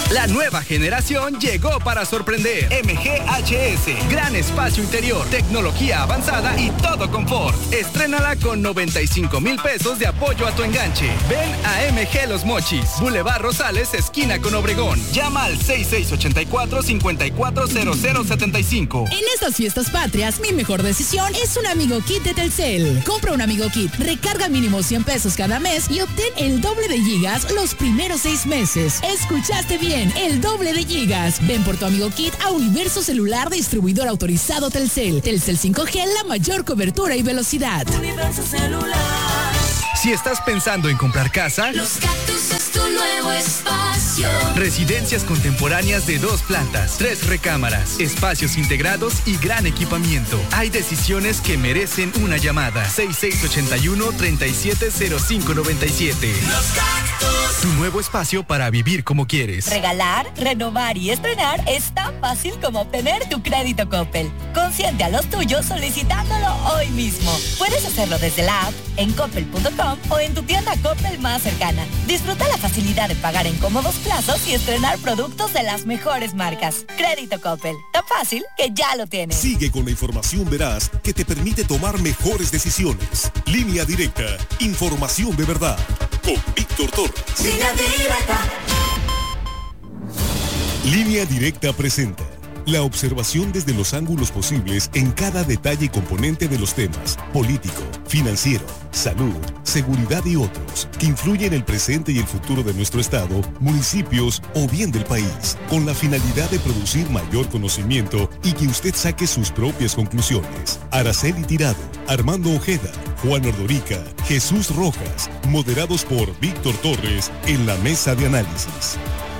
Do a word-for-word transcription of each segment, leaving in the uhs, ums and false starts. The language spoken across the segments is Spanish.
La nueva generación llegó para sorprender. M G H S, gran espacio interior, tecnología avanzada y todo confort. Estrénala con noventa y cinco mil pesos de apoyo a tu enganche. Ven a M G Los Mochis, Boulevard Rosales, esquina con Obregón. Llama al seis seis ocho cuatro, cinco cuatro cero cero siete cinco. En estas fiestas patrias, mi mejor decisión es un Amigo Kit de Telcel. Compra un Amigo Kit, recarga mínimo cien pesos cada mes y obtén el doble de gigas los primeros seis meses. Escuchaste bien, el doble de gigas. Ven por tu Amigo Kit a Universo Celular, distribuidor autorizado Telcel. Telcel cinco G, la mayor cobertura y velocidad. Universo Celular. Si estás pensando en comprar casa, Los Cactus es tu nuevo espacio. Residencias contemporáneas de dos plantas, tres recámaras, espacios integrados y gran equipamiento. Hay decisiones que merecen una llamada. seis seis ocho uno, tres siete cero cinco nueve siete. Los Cactus. Tu nuevo espacio para vivir como quieres. Regalar, renovar y estrenar es tan fácil como obtener tu crédito Coppel. Consiente a los tuyos solicitándolo hoy mismo. Puedes hacerlo desde la app, en coppel punto com o en tu tienda Coppel más cercana. Disfruta la facilidad de pagar en cómodos plazos y estrenar productos de las mejores marcas. Crédito Coppel, tan fácil que ya lo tienes. Sigue con la información veraz que te permite tomar mejores decisiones. Línea Directa, información de verdad. Con Víctor Torres. Línea Directa. Línea Directa presenta la observación desde los ángulos posibles en cada detalle y componente de los temas político, financiero, salud, seguridad y otros que influyen en el presente y el futuro de nuestro estado, municipios o bien del país, con la finalidad de producir mayor conocimiento y que usted saque sus propias conclusiones. Araceli Tirado, Armando Ojeda, Juan Ordorica, Jesús Rojas, moderados por Víctor Torres en la mesa de análisis.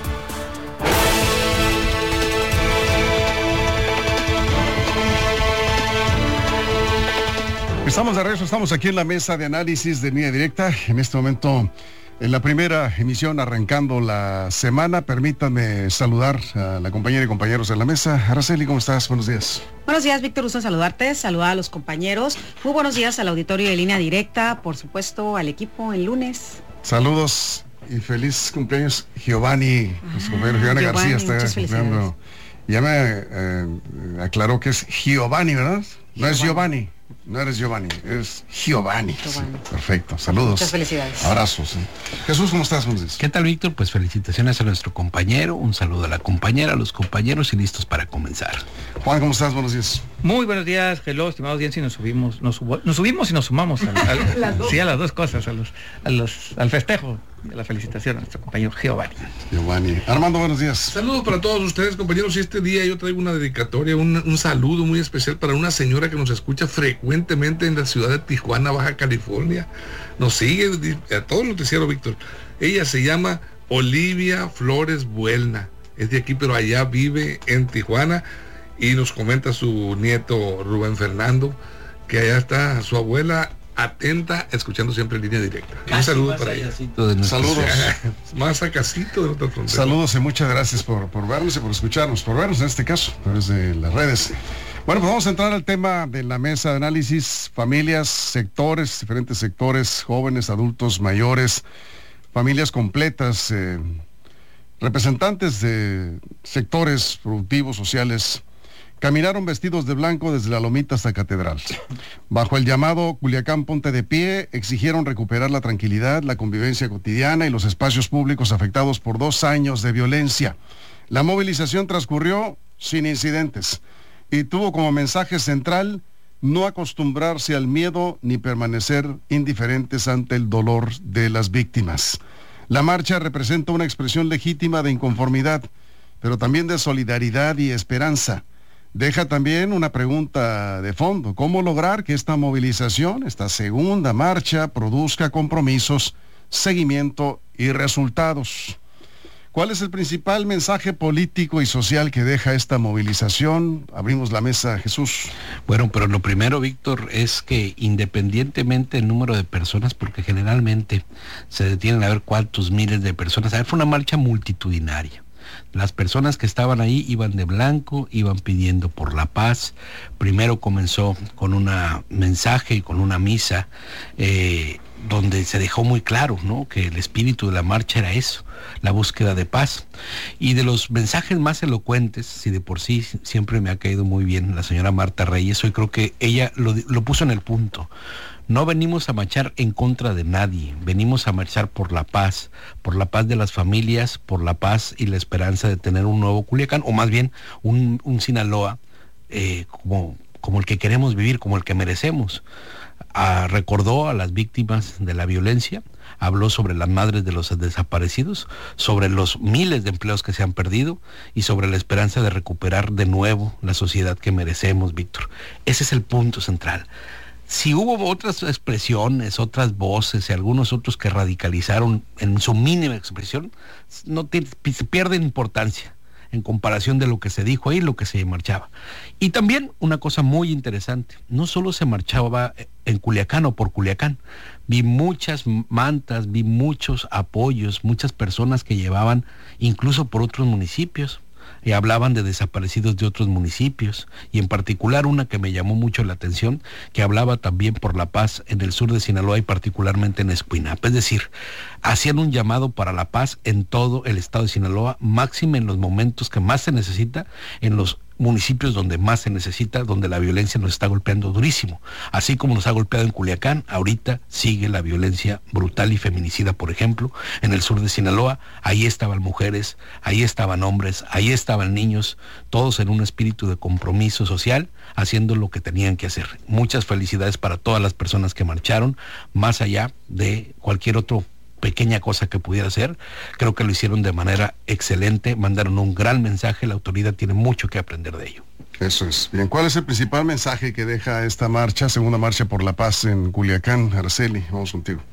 Estamos de regreso, estamos aquí en la mesa de análisis de Línea Directa. En este momento, en la primera emisión, arrancando la semana, permítanme saludar a la compañera y compañeros de la mesa. Araceli, ¿cómo estás? Buenos días. Buenos días, Víctor, gusto en saludarte, saludar a los compañeros. Muy buenos días al auditorio de Línea Directa, por supuesto, al equipo el lunes. Saludos y feliz cumpleaños, Giovanni. Ah, nuestro compañero Giovanni, Giovanni García está cumpliendo. Ya me eh, aclaró que es Giovanni, ¿verdad? No Giovanni. Es Giovanni. No eres Giovanni, es Giovanni. Giovanni. Sí, perfecto, saludos. Muchas felicidades. Abrazos. ¿eh? Jesús, ¿cómo estás? Buenos días. ¿Qué tal, Víctor? Pues felicitaciones a nuestro compañero, un saludo a la compañera, a los compañeros y listos para comenzar. Juan, ¿cómo estás? Buenos días. Muy buenos días, hello, estimados audiencia, y nos subimos, nos, subo, nos subimos y nos sumamos a, a, sí, a las dos cosas, a los, a los, al festejo, a la felicitación a nuestro compañero Giovanni. Giovanni. Armando, buenos días. Saludos para todos ustedes, compañeros, y este día yo traigo una dedicatoria, un, un saludo muy especial para una señora que nos escucha frecuentemente en la ciudad de Tijuana, Baja California. Nos sigue a todo el noticiero, Víctor. Ella se llama Olivia Flores Buelna, es de aquí, pero allá vive en Tijuana. Y nos comenta su nieto Rubén Fernando, que allá está su abuela atenta, escuchando siempre en Línea Directa. Casi un saludo para ella. Saludos. Más a casito de nuestra frontera. Saludos y muchas gracias por, por vernos y por escucharnos, por vernos en este caso, a través de las redes. Bueno, pues vamos a entrar al tema de la mesa de análisis, familias, sectores, diferentes sectores, jóvenes, adultos, mayores, familias completas, eh, representantes de sectores productivos, sociales, caminaron vestidos de blanco desde la Lomita hasta Catedral. Bajo el llamado Culiacán Ponte de Pie, exigieron recuperar la tranquilidad, la convivencia cotidiana y los espacios públicos afectados por dos años de violencia. La movilización transcurrió sin incidentes y tuvo como mensaje central no acostumbrarse al miedo ni permanecer indiferentes ante el dolor de las víctimas. La marcha representa una expresión legítima de inconformidad, pero también de solidaridad y esperanza. Deja también una pregunta de fondo: ¿cómo lograr que esta movilización, esta segunda marcha, produzca compromisos, seguimiento y resultados? ¿Cuál es el principal mensaje político y social que deja esta movilización? Abrimos la mesa, Jesús. Bueno, pero lo primero, Víctor, es que independientemente del número de personas, porque generalmente se detienen a ver cuántos miles de personas, a ver, fue una marcha multitudinaria. Las personas que estaban ahí iban de blanco, iban pidiendo por la paz. Primero comenzó con un mensaje y con una misa, eh, donde se dejó muy claro, ¿no?, que el espíritu de la marcha era eso, la búsqueda de paz. Y de los mensajes más elocuentes, si de por sí siempre me ha caído muy bien la señora Marta Reyes, hoy creo que ella lo, lo puso en el punto. No venimos a marchar en contra de nadie, venimos a marchar por la paz, por la paz de las familias, por la paz y la esperanza de tener un nuevo Culiacán, o más bien un, un Sinaloa eh, como, como el que queremos vivir, como el que merecemos. Ah, recordó a las víctimas de la violencia, habló sobre las madres de los desaparecidos, sobre los miles de empleos que se han perdido y sobre la esperanza de recuperar de nuevo la sociedad que merecemos, Víctor. Ese es el punto central. Si hubo otras expresiones, otras voces y algunos otros que radicalizaron en su mínima expresión, no tiene, se pierde importancia en comparación de lo que se dijo ahí y lo que se marchaba. Y también una cosa muy interesante, no solo se marchaba en Culiacán o por Culiacán, vi muchas mantas, vi muchos apoyos, muchas personas que llevaban incluso por otros municipios, y hablaban de desaparecidos de otros municipios, y en particular una que me llamó mucho la atención, que hablaba también por la paz en el sur de Sinaloa y particularmente en Escuinapa. Es decir, hacían un llamado para la paz en todo el estado de Sinaloa, máxime en los momentos que más se necesita, en los municipios donde más se necesita, donde la violencia nos está golpeando durísimo. Así como nos ha golpeado en Culiacán, ahorita sigue la violencia brutal y feminicida, por ejemplo, en el sur de Sinaloa. Ahí estaban mujeres, ahí estaban hombres, ahí estaban niños, todos en un espíritu de compromiso social, haciendo lo que tenían que hacer. Muchas felicidades para todas las personas que marcharon, más allá de cualquier otro pequeña cosa que pudiera ser. Creo que lo hicieron de manera excelente, mandaron un gran mensaje, la autoridad tiene mucho que aprender de ello. Eso es. Bien, ¿cuál es el principal mensaje que deja esta marcha, segunda marcha por la paz en Culiacán? Araceli, vamos contigo.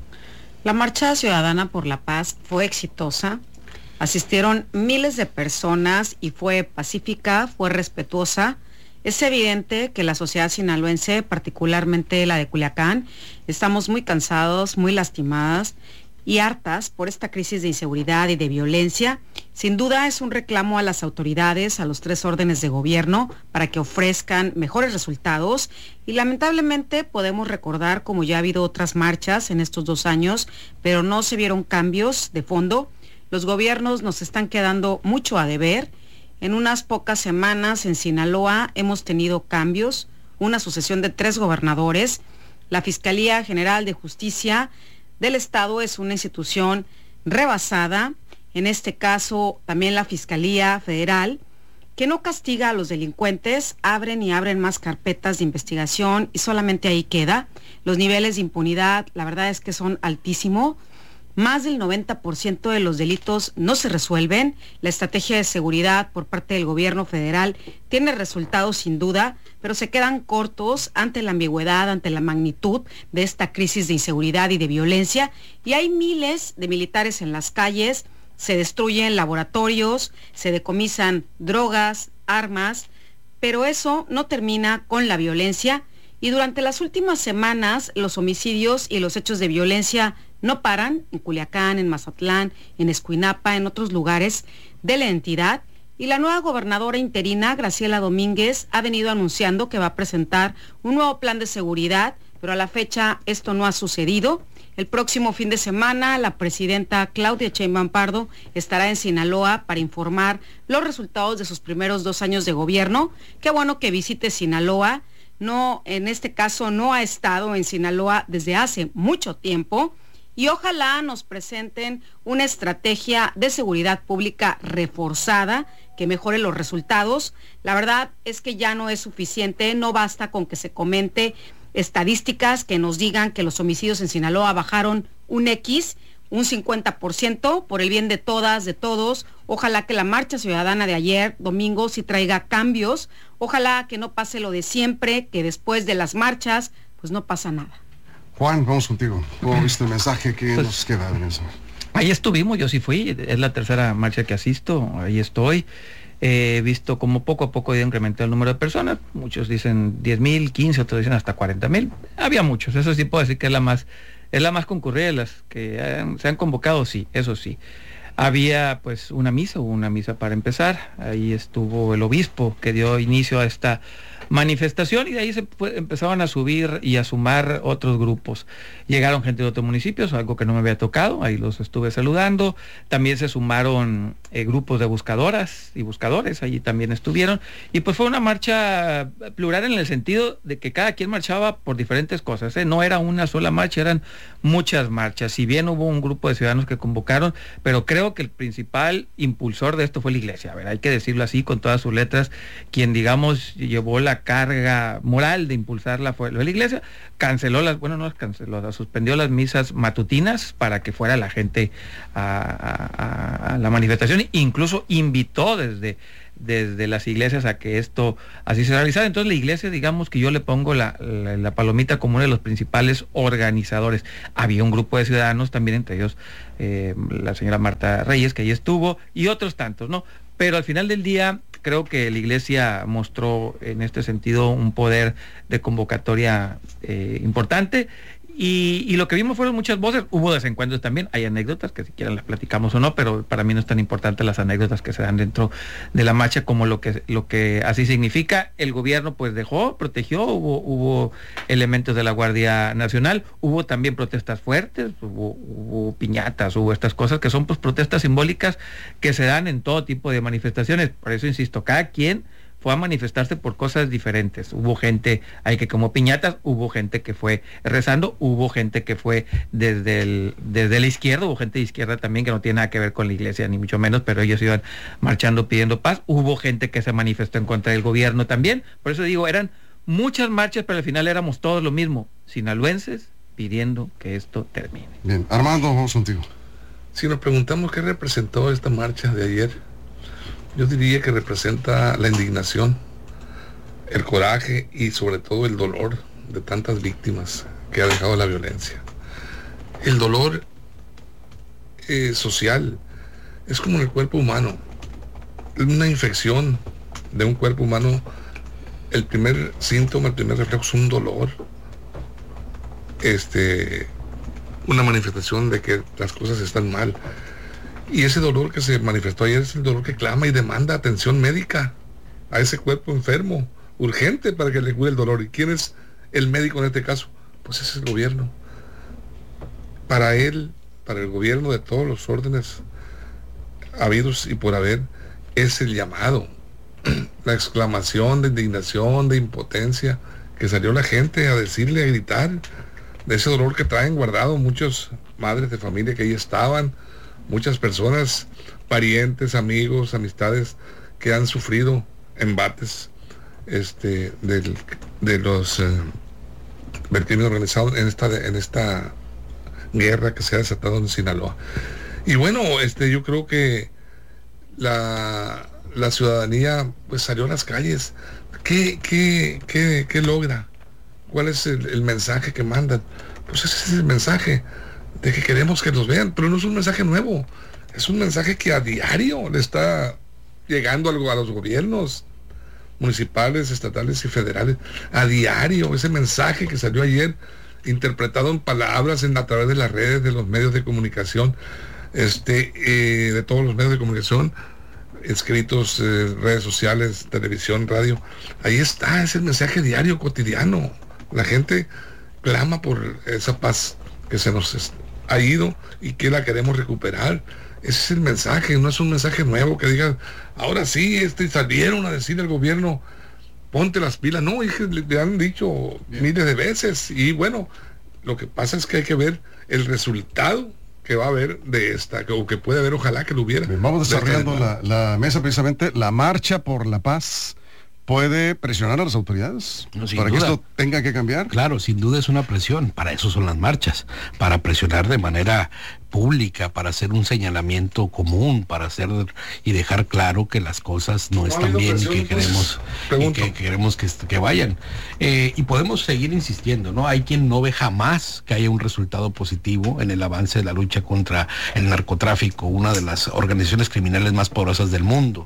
La marcha ciudadana por la paz fue exitosa, asistieron miles de personas y fue pacífica, fue respetuosa. Es evidente que la sociedad sinaloense, particularmente la de Culiacán, estamos muy cansados, muy lastimadas y hartas por esta crisis de inseguridad y de violencia. Sin duda es un reclamo a las autoridades, a los tres órdenes de gobierno, para que ofrezcan mejores resultados. Y lamentablemente podemos recordar, como ya ha habido otras marchas en estos dos años, pero no se vieron cambios de fondo. Los gobiernos nos están quedando mucho a deber. En unas pocas semanas en Sinaloa hemos tenido cambios, una sucesión de tres gobernadores. La Fiscalía General de Justicia del Estado es una institución rebasada, en este caso también la Fiscalía Federal, que no castiga a los delincuentes, abren y abren más carpetas de investigación y solamente ahí queda. Los niveles de impunidad, la verdad es que son altísimos. Más del noventa por ciento de los delitos no se resuelven. La estrategia de seguridad por parte del gobierno federal tiene resultados sin duda, pero se quedan cortos ante la ambigüedad, ante la magnitud de esta crisis de inseguridad y de violencia. Y hay miles de militares en las calles, se destruyen laboratorios, se decomisan drogas, armas, pero eso no termina con la violencia. Y durante las últimas semanas, los homicidios y los hechos de violencia no paran en Culiacán, en Mazatlán, en Escuinapa, en otros lugares de la entidad. Y la nueva gobernadora interina, Graciela Domínguez, ha venido anunciando que va a presentar un nuevo plan de seguridad, pero a la fecha esto no ha sucedido. El próximo fin de semana, la presidenta Claudia Sheinbaum Pardo estará en Sinaloa para informar los resultados de sus primeros dos años de gobierno. Qué bueno que visite Sinaloa. No, en este caso no ha estado en Sinaloa desde hace mucho tiempo. Y ojalá nos presenten una estrategia de seguridad pública reforzada que mejore los resultados. La verdad es que ya no es suficiente, no basta con que se comente estadísticas que nos digan que los homicidios en Sinaloa bajaron un X, un cincuenta por ciento, por el bien de todas, de todos. Ojalá que la marcha ciudadana de ayer, domingo, sí traiga cambios. Ojalá que no pase lo de siempre, que después de las marchas, pues no pasa nada. Juan, vamos contigo. ¿Cómo viste el mensaje que pues, nos queda de eso? Ahí estuvimos, yo sí fui, es la tercera marcha que asisto, ahí estoy. He visto como poco a poco ha incrementado el número de personas, muchos dicen diez mil, quince, otros dicen hasta cuarenta mil. Había muchos, eso sí puedo decir que es la más, es la más concurrida de las que han, se han convocado, sí, eso sí. Había pues una misa, hubo una misa para empezar, ahí estuvo el obispo que dio inicio a esta manifestación y de ahí se fue, empezaron a subir y a sumar otros grupos. Llegaron gente de otros municipios, algo que no me había tocado, ahí los estuve saludando. También se sumaron eh, grupos de buscadoras y buscadores, allí también estuvieron. Y pues fue una marcha plural en el sentido de que cada quien marchaba por diferentes cosas, ¿eh? No era una sola marcha, eran muchas marchas. Si bien hubo un grupo de ciudadanos que convocaron, pero creo que el principal impulsor de esto fue la iglesia. A ver, hay que decirlo así con todas sus letras, quien digamos llevó la carga moral de impulsarla fue la iglesia. Canceló las, bueno, no las canceló, las suspendió las misas matutinas para que fuera la gente a, a, a la manifestación, incluso invitó desde desde las iglesias a que esto así se realizara. Entonces la iglesia, digamos que yo le pongo la, la, la palomita como uno de los principales organizadores. Había un grupo de ciudadanos también, entre ellos eh, la señora Marta Reyes, que ahí estuvo, y otros tantos, ¿no? Pero al final del día creo que la iglesia mostró en este sentido un poder de convocatoria eh, importante. Y, y lo que vimos fueron muchas voces, hubo desencuentros también, hay anécdotas que si quieren las platicamos o no, pero para mí no es tan importante las anécdotas que se dan dentro de la marcha como lo que lo que así significa. El gobierno pues dejó, protegió, hubo, hubo elementos de la Guardia Nacional, hubo también protestas fuertes, hubo, hubo piñatas, hubo estas cosas que son pues protestas simbólicas que se dan en todo tipo de manifestaciones. Por eso insisto, cada quien fue a manifestarse por cosas diferentes. Hubo gente ahí que como piñatas, hubo gente que fue rezando, hubo gente que fue desde el, desde la izquierda, hubo gente de izquierda también que no tiene nada que ver con la iglesia, ni mucho menos, pero ellos iban marchando pidiendo paz. Hubo gente que se manifestó en contra del gobierno también. Por eso digo, eran muchas marchas, pero al final éramos todos lo mismo, sinaloenses pidiendo que esto termine. Bien, Armando, vamos contigo. Si nos preguntamos qué representó esta marcha de ayer, yo diría que representa la indignación, el coraje y sobre todo el dolor de tantas víctimas que ha dejado la violencia. El dolor eh, social es como en el cuerpo humano. Una infección de un cuerpo humano, el primer síntoma, el primer reflejo es un dolor. Este, una manifestación de que las cosas están mal. Y ese dolor que se manifestó ayer es el dolor que clama y demanda atención médica a ese cuerpo enfermo, urgente para que le cure el dolor. ¿Y quién es el médico en este caso? Pues ese es el gobierno. Para él, para el gobierno de todos los órdenes habidos y por haber, es el llamado, la exclamación de indignación, de impotencia, que salió la gente a decirle, a gritar, de ese dolor que traen guardado muchas madres de familia que ahí estaban, muchas personas, parientes, amigos, amistades que han sufrido embates este, del, de los eh, del crimen organizado en esta, en esta guerra que se ha desatado en Sinaloa. Y bueno, este, yo creo que la, la ciudadanía pues salió a las calles. ¿Qué, qué, qué, qué logra? ¿Cuál es el, el mensaje que mandan? Pues ese es el mensaje de que queremos que nos vean, pero no es un mensaje nuevo, es un mensaje que a diario le está llegando algo a los gobiernos municipales, estatales y federales, a diario. Ese mensaje que salió ayer, interpretado en palabras en, a través de las redes, de los medios de comunicación, este, eh, de todos los medios de comunicación, escritos, eh, redes sociales, televisión, radio, ahí está, es el mensaje diario, cotidiano. La gente clama por esa paz que se nos ha ido y que la queremos recuperar. Ese es el mensaje, no es un mensaje nuevo que digan, ahora sí, este, salieron a decir al gobierno, ponte las pilas. No, y le, le han dicho miles de veces. Y bueno, lo que pasa es que hay que ver el resultado que va a haber de esta, o que puede haber, ojalá que lo hubiera. Bien, vamos desarrollando la, la mesa precisamente. La marcha por la paz puede presionar a las autoridades no, para duda. que esto tenga que cambiar. Claro, sin duda es una presión, para eso son las marchas, para presionar de manera pública, para hacer un señalamiento común, para hacer y dejar claro que las cosas no, no están bien y que queremos y que queremos que, que vayan. Eh, y podemos seguir insistiendo, ¿no? Hay quien no ve jamás que haya un resultado positivo en el avance de la lucha contra el narcotráfico, una de las organizaciones criminales más poderosas del mundo.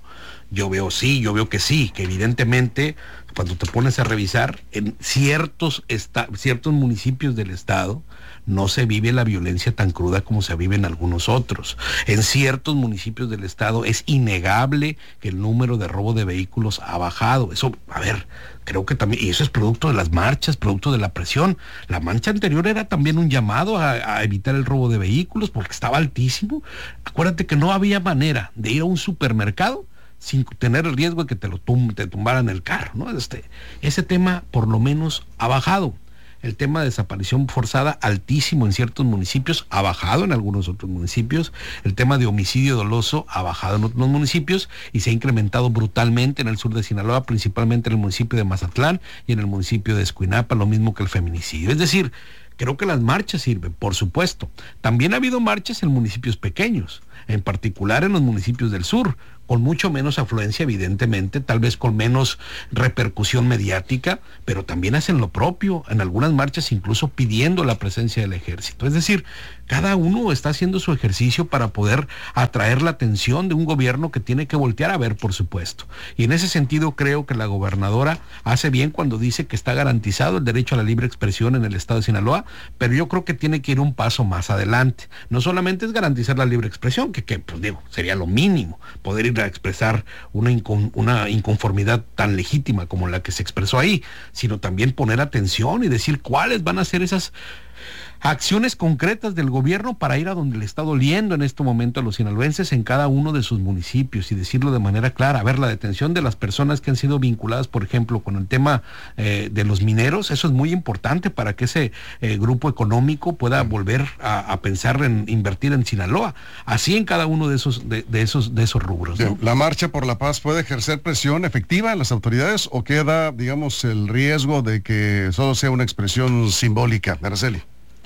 Yo veo sí, yo veo que sí, que evidentemente cuando te pones a revisar, en ciertos, esta, ciertos municipios del estado no se vive la violencia tan cruda como se vive en algunos otros. En ciertos municipios del estado es innegable que el número de robo de vehículos ha bajado. Eso, a ver, creo que también, y eso es producto de las marchas, producto de la presión. La marcha anterior era también un llamado a, a evitar el robo de vehículos porque estaba altísimo. Acuérdate que no había manera de ir a un supermercado sin tener el riesgo de que te lo tum te tumbaran el carro, ¿no? Este, ese tema por lo menos ha bajado. El tema de desaparición forzada altísimo en ciertos municipios, ha bajado en algunos otros municipios. El tema de homicidio doloso ha bajado en otros municipios y se ha incrementado brutalmente en el sur de Sinaloa, principalmente en el municipio de Mazatlán y en el municipio de Escuinapa, lo mismo que el feminicidio. Es decir, creo que las marchas sirven, por supuesto. También ha habido marchas en municipios pequeños, en particular en los municipios del sur, con mucho menos afluencia, evidentemente, tal vez con menos repercusión mediática, pero también hacen lo propio, en algunas marchas incluso pidiendo la presencia del ejército. Es decir, cada uno está haciendo su ejercicio para poder atraer la atención de un gobierno que tiene que voltear a ver, por supuesto. Y en ese sentido creo que la gobernadora hace bien cuando dice que está garantizado el derecho a la libre expresión en el estado de Sinaloa, pero yo creo que tiene que ir un paso más adelante. No solamente es garantizar la libre expresión, que, que pues digo, sería lo mínimo, poder ir a expresar una, incon, una inconformidad tan legítima como la que se expresó ahí, sino también poner atención y decir cuáles van a ser esas acciones concretas del gobierno para ir a donde le está doliendo en este momento a los sinaloenses en cada uno de sus municipios y decirlo de manera clara. A ver, la detención de las personas que han sido vinculadas, por ejemplo, con el tema eh, de los mineros, eso es muy importante para que ese eh, grupo económico pueda volver a, a pensar en invertir en Sinaloa, así en cada uno de esos, de, de esos, de esos rubros, ¿no? ¿La marcha por la paz puede ejercer presión efectiva en las autoridades o queda, digamos, el riesgo de que solo sea una expresión simbólica? Araceli.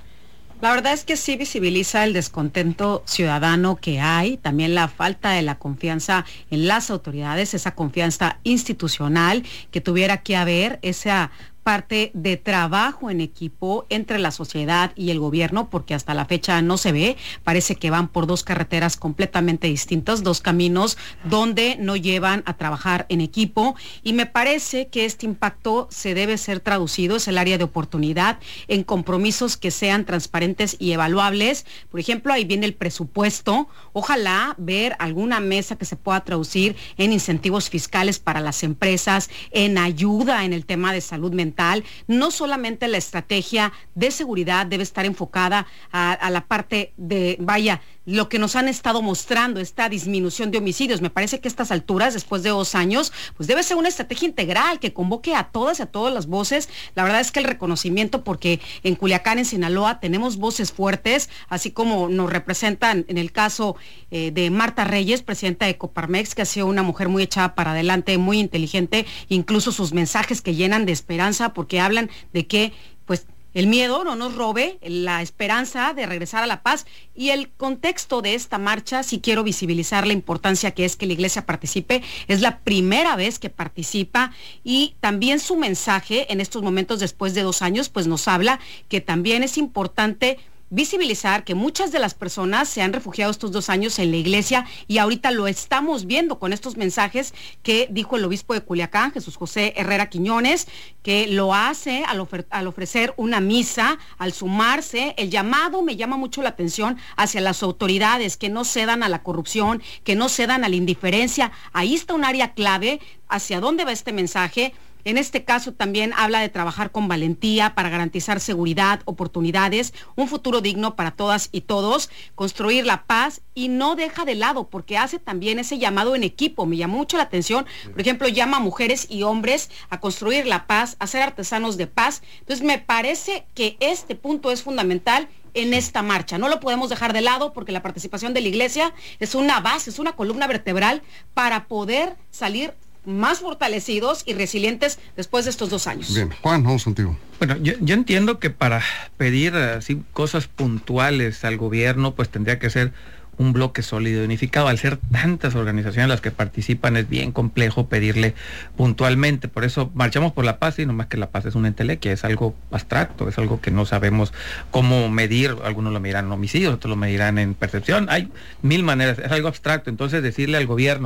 La verdad es que sí visibiliza el descontento ciudadano que hay, también la falta de la confianza en las autoridades, esa confianza institucional que tuviera que haber, esa parte de trabajo en equipo entre la sociedad y el gobierno, porque hasta la fecha no se ve, parece que van por dos carreteras completamente distintas, dos caminos donde no llevan a trabajar en equipo, y me parece que este impacto se debe ser traducido, es el área de oportunidad, en compromisos que sean transparentes y evaluables. Por ejemplo, ahí viene el presupuesto, ojalá ver alguna mesa que se pueda traducir en incentivos fiscales para las empresas, en ayuda en el tema de salud mental. No solamente la estrategia de seguridad debe estar enfocada a, a la parte de, vaya, lo que nos han estado mostrando, esta disminución de homicidios. Me parece que a estas alturas, después de dos años, pues debe ser una estrategia integral que convoque a todas y a todas las voces. La verdad es que el reconocimiento, porque en Culiacán, en Sinaloa, tenemos voces fuertes, así como nos representan en el caso eh, de Marta Reyes, presidenta de Coparmex, que ha sido una mujer muy echada para adelante, muy inteligente, incluso sus mensajes que llenan de esperanza, porque hablan de que, pues, el miedo no nos robe la esperanza de regresar a la paz. Y el contexto de esta marcha, sí quiero visibilizar la importancia que es que la iglesia participe. Es la primera vez que participa, y también su mensaje en estos momentos, después de dos años, pues nos habla que también es importante visibilizar que muchas de las personas se han refugiado estos dos años en la iglesia, y ahorita lo estamos viendo con estos mensajes que dijo el obispo de Culiacán, Jesús José Herrera Quiñones, que lo hace al, ofer- al ofrecer una misa, al sumarse. El llamado me llama mucho la atención hacia las autoridades, que no cedan a la corrupción, que no cedan a la indiferencia. Ahí está un área clave. ¿Hacia dónde va este mensaje? En este caso también habla de trabajar con valentía para garantizar seguridad, oportunidades, un futuro digno para todas y todos, construir la paz, y no deja de lado, porque hace también ese llamado en equipo. Me llamó mucho la atención. Por ejemplo, llama a mujeres y hombres a construir la paz, a ser artesanos de paz. Entonces me parece que este punto es fundamental en esta marcha. No lo podemos dejar de lado, porque la participación de la iglesia es una base, es una columna vertebral para poder salir más fortalecidos y resilientes después de estos dos años. Bien, Juan, vamos contigo. Bueno, yo, yo entiendo que para pedir así cosas puntuales al gobierno, pues tendría que ser un bloque sólido y unificado. Al ser tantas organizaciones las que participan, es bien complejo pedirle puntualmente. Por eso marchamos por la paz, y no más que la paz es una entelequia, es algo abstracto, es algo que no sabemos cómo medir. Algunos lo medirán en homicidios, otros lo medirán en percepción. Hay mil maneras, es algo abstracto. Entonces, decirle al gobierno,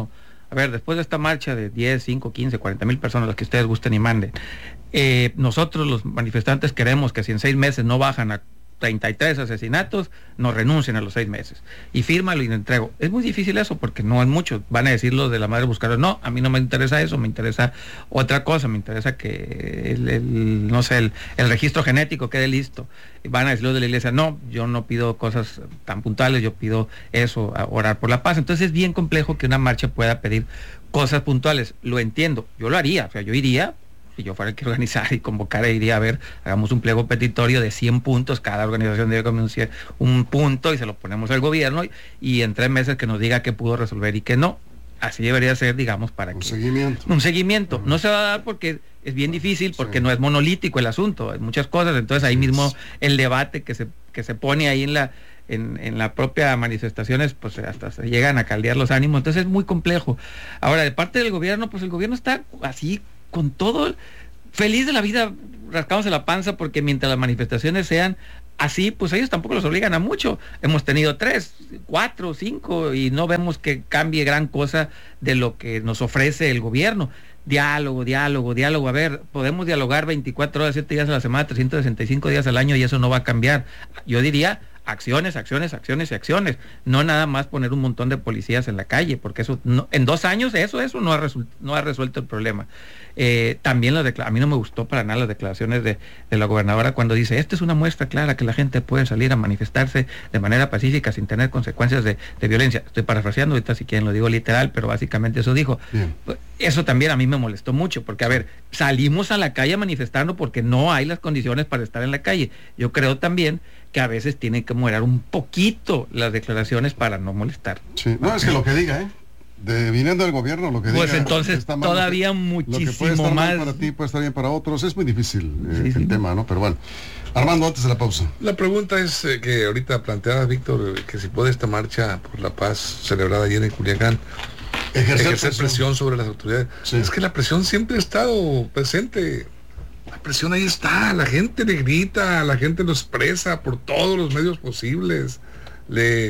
a ver, después de esta marcha de diez, cinco, quince, cuarenta mil personas, las que ustedes gusten y manden, eh, nosotros los manifestantes queremos que si en seis meses no bajan a treinta y tres asesinatos, nos renuncien a los seis meses. Y fírmalo y lo entrego. Es muy difícil eso porque no es mucho. Van a decir los de la madre buscadora, no, a mí no me interesa eso, me interesa otra cosa, me interesa que el, el no sé, el, el registro genético quede listo. Y van a decir los de la iglesia, no, yo no pido cosas tan puntuales, yo pido eso, a orar por la paz. Entonces es bien complejo que una marcha pueda pedir cosas puntuales. Lo entiendo, yo lo haría, o sea, yo iría, si yo fuera el que organizara y convocara, iría a ver, hagamos un pliego petitorio de cien puntos, cada organización debe conocer un punto y se lo ponemos al gobierno y, y en tres meses que nos diga qué pudo resolver y qué no. Así debería ser, digamos, para un que... seguimiento. Un seguimiento. Uh-huh. No se va a dar porque es bien difícil, porque sí. no es monolítico el asunto, hay muchas cosas, entonces ahí mismo el debate que se, que se pone ahí en la... En, en la propia manifestaciones, pues hasta se llegan a caldear los ánimos, entonces es muy complejo. Ahora, de parte del gobierno, pues el gobierno está así, con todo, feliz de la vida, rascándose la panza, porque mientras las manifestaciones sean así, pues ellos tampoco los obligan a mucho. Hemos tenido tres, cuatro, cinco, y no vemos que cambie gran cosa de lo que nos ofrece el gobierno. Diálogo, diálogo, diálogo. A ver, podemos dialogar veinticuatro horas, siete días a la semana, trescientos sesenta y cinco días al año, y eso no va a cambiar. Yo diría acciones, acciones, acciones y acciones, no nada más poner un montón de policías en la calle, porque eso no, en dos años eso eso no ha, result, no ha resuelto el problema. Eh, también las declaraciones, a mí no me gustó para nada las declaraciones de, de la gobernadora cuando dice, esta es una muestra clara que la gente puede salir a manifestarse de manera pacífica sin tener consecuencias de, de violencia. Estoy parafraseando ahorita si quieren lo digo literal, pero básicamente eso dijo. Bien. Eso también a mí me molestó mucho, porque a ver, salimos a la calle a manifestarnos porque no hay las condiciones para estar en la calle. Yo creo también que a veces tienen que moderar un poquito las declaraciones para no molestar. Sí, no, es que lo que diga, ¿eh? De, viniendo del gobierno, lo que pues diga, entonces está mal, todavía lo que, muchísimo lo que puede estar más mal para ti puede estar bien para otros. Es muy difícil eh, sí, el sí. tema, ¿no? Pero bueno, Armando, antes de la pausa, la pregunta es eh, que ahorita planteaba Víctor, eh, que si puede esta marcha por la paz celebrada ayer en Culiacán ejercer, ejercer presión. presión sobre las autoridades. Sí. Es que la presión siempre ha estado presente. La presión ahí está, la gente le grita, la gente lo expresa por todos los medios posibles, le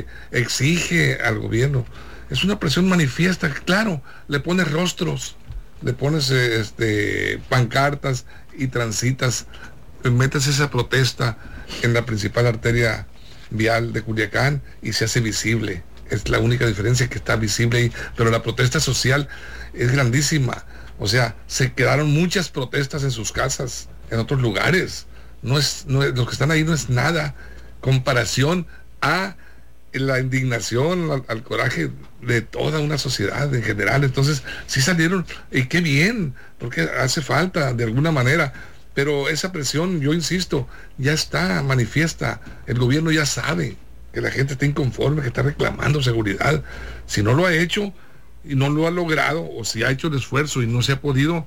exige al gobierno. Es una presión manifiesta, claro, le pones rostros, le pones este, pancartas y transitas, metes esa protesta en la principal arteria vial de Culiacán y se hace visible. Es la única diferencia que está visible ahí, pero la protesta social es grandísima. O sea, se quedaron muchas protestas en sus casas, en otros lugares. No es, no es, los que están ahí no es nada comparación a la indignación, al, al coraje de toda una sociedad en general. Entonces, sí salieron, y qué bien, porque hace falta de alguna manera. Pero esa presión, yo insisto, ya está manifiesta. El gobierno ya sabe que la gente está inconforme, que está reclamando seguridad. Si no lo ha hecho y no lo ha logrado, o si ha hecho el esfuerzo y no se ha podido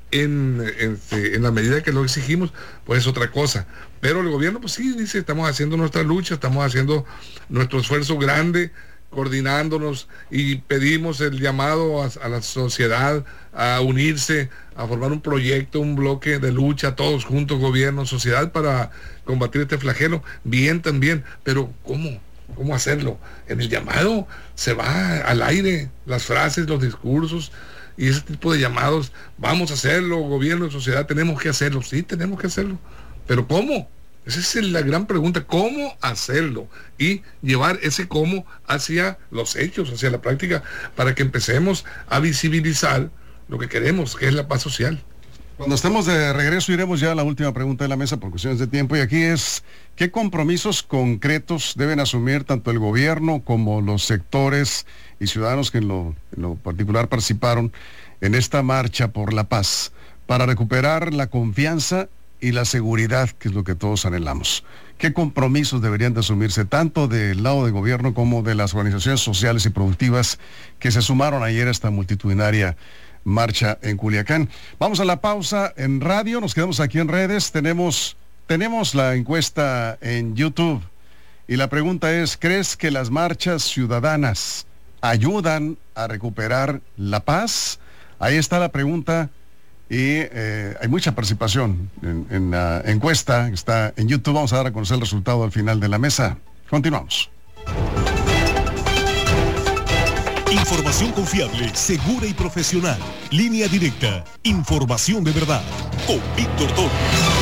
en, en, en la medida que lo exigimos, pues es otra cosa. Pero el gobierno pues sí dice, estamos haciendo nuestra lucha, estamos haciendo nuestro esfuerzo grande, coordinándonos, y pedimos el llamado a, a la sociedad a unirse, a formar un proyecto, un bloque de lucha, todos juntos, gobierno, sociedad, para combatir este flagelo. Bien también, pero ¿cómo? ¿Cómo hacerlo? En el llamado se va al aire las frases, los discursos y ese tipo de llamados. Vamos a hacerlo, gobierno y sociedad, tenemos que hacerlo. Sí, tenemos que hacerlo. Pero ¿cómo? Esa es la gran pregunta. ¿Cómo hacerlo? Y llevar ese cómo hacia los hechos, hacia la práctica, para que empecemos a visibilizar lo que queremos, que es la paz social. Cuando estemos de regreso iremos ya a la última pregunta de la mesa por cuestiones de tiempo, y aquí es, ¿qué compromisos concretos deben asumir tanto el gobierno como los sectores y ciudadanos que en lo, en lo particular participaron en esta marcha por la paz para recuperar la confianza y la seguridad, que es lo que todos anhelamos? ¿Qué compromisos deberían de asumirse tanto del lado del gobierno como de las organizaciones sociales y productivas que se sumaron ayer a esta multitudinaria marcha en Culiacán? Vamos a la pausa en radio, nos quedamos aquí en redes, tenemos, tenemos la encuesta en YouTube y la pregunta es, ¿crees que las marchas ciudadanas ayudan a recuperar la paz? Ahí está la pregunta y eh, hay mucha participación en, en la encuesta, está en YouTube. Vamos a dar a conocer el resultado al final de la mesa. Continuamos. Información confiable, segura y profesional. Línea directa. Información de verdad. Con Víctor Torres.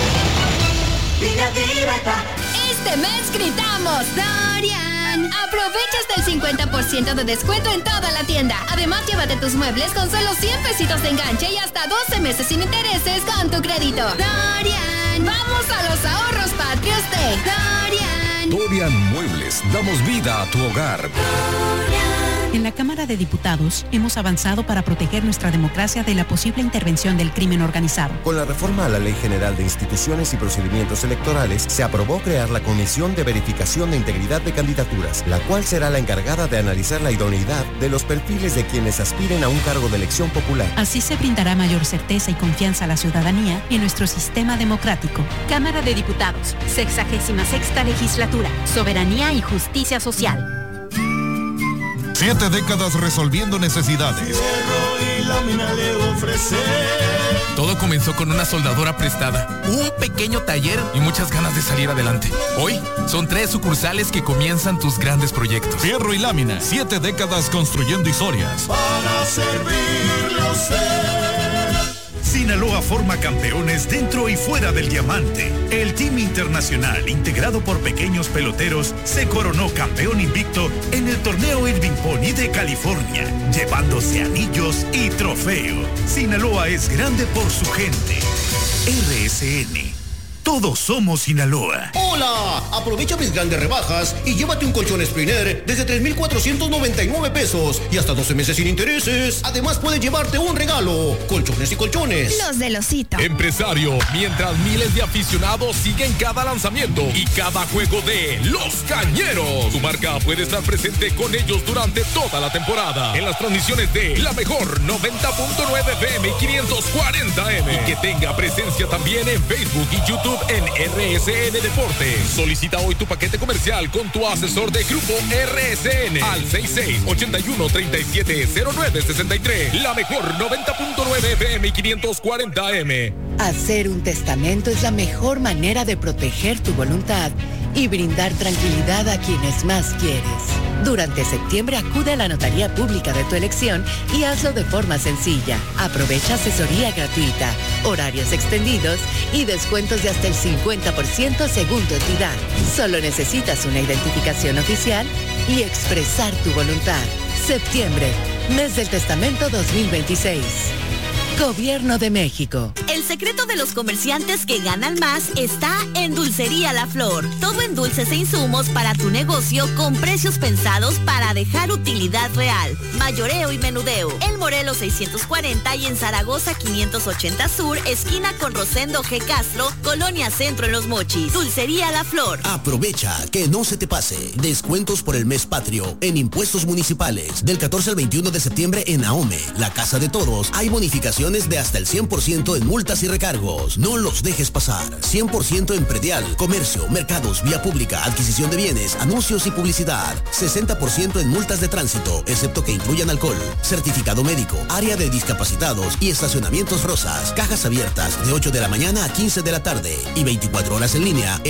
Línea directa. Este mes gritamos Dorian. Aprovecha hasta el cincuenta por ciento de descuento en toda la tienda. Además, llévate tus muebles con solo cien pesitos de enganche y hasta doce meses sin intereses con tu crédito. Dorian. Vamos a los ahorros patrios de Dorian. Dorian Muebles. Damos vida a tu hogar. Dorian. En la Cámara de Diputados hemos avanzado para proteger nuestra democracia de la posible intervención del crimen organizado. Con la reforma a la Ley General de Instituciones y Procedimientos Electorales, se aprobó crear la Comisión de Verificación de Integridad de Candidaturas, la cual será la encargada de analizar la idoneidad de los perfiles de quienes aspiren a un cargo de elección popular. Así se brindará mayor certeza y confianza a la ciudadanía en nuestro sistema democrático. Cámara de Diputados, sexagésima sexta legislatura, soberanía y justicia social. Siete décadas resolviendo necesidades. Fierro y lámina le ofrece. Todo comenzó con una soldadora prestada, un pequeño taller y muchas ganas de salir adelante. Hoy son tres sucursales que comienzan tus grandes proyectos. Fierro y lámina, siete décadas construyendo historias. Para servirle a usted. Sinaloa forma campeones dentro y fuera del diamante. El Team Internacional, integrado por pequeños peloteros, se coronó campeón invicto en el torneo Irving Pony de California, llevándose anillos y trofeo. Sinaloa es grande por su gente. R S N. Todos somos Sinaloa. ¡Hola! Aprovecha mis grandes rebajas y llévate un colchón Springer desde tres mil cuatrocientos noventa y nueve pesos y hasta doce meses sin intereses. Además puedes llevarte un regalo. Colchones y colchones. Los del osito. Empresario, mientras miles de aficionados siguen cada lanzamiento y cada juego de Los Cañeros. Tu marca puede estar presente con ellos durante toda la temporada. En las transmisiones de La Mejor noventa punto nueve F M y quinientos cuarenta M. Y que tenga presencia también en Facebook y YouTube en R S N Deportes. Solicita hoy tu paquete comercial con tu asesor de grupo R S N al seis seis ocho uno tres siete cero nueve seis tres. La Mejor noventa punto nueve F M y quinientos cuarenta M. Hacer un testamento es la mejor manera de proteger tu voluntad y brindar tranquilidad a quienes más quieres. Durante septiembre acude a la notaría pública de tu elección y hazlo de forma sencilla. Aprovecha asesoría gratuita, horarios extendidos y descuentos de hasta el cincuenta por ciento según tu entidad. Solo necesitas una identificación oficial y expresar tu voluntad. Septiembre, mes del testamento dos mil veintiséis. Gobierno de México. El secreto de los comerciantes que ganan más está en Dulcería La Flor. Todo en dulces e insumos para tu negocio con precios pensados para dejar utilidad real. Mayoreo y menudeo. En Morelos seiscientos cuarenta y en Zaragoza quinientos ochenta Sur, esquina con Rosendo G. Castro, Colonia Centro en Los Mochis. Dulcería La Flor. Aprovecha, que no se te pase. Descuentos por el mes patrio en impuestos municipales. Del catorce al veintiuno de septiembre en Ahome, la Casa de Toros, hay bonificación de hasta el cien por ciento en multas y recargos. No los dejes pasar. cien por ciento en predial, comercio, mercados, vía pública, adquisición de bienes, anuncios y publicidad. sesenta por ciento en multas de tránsito, excepto que incluyan alcohol. Certificado médico, área de discapacitados y estacionamientos rosas. Cajas abiertas de ocho de la mañana a quince de la tarde y veinticuatro horas en línea.